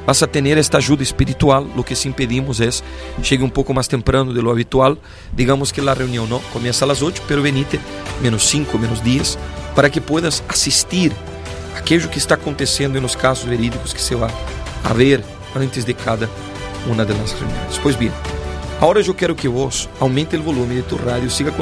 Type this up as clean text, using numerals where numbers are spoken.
vas a tener esta ayuda espiritual. Lo que sí pedimos es llegue un poco más temprano de lo habitual. Digamos que la reunión no comienza a las 8, pero venite -5, -10, para que puedas asistir a aquello que está aconteciendo en los casos verídicos que se va a ver antes de cada una de las reuniones. Pues bien, ahora yo quiero que vos aumente el volumen de tu radio, siga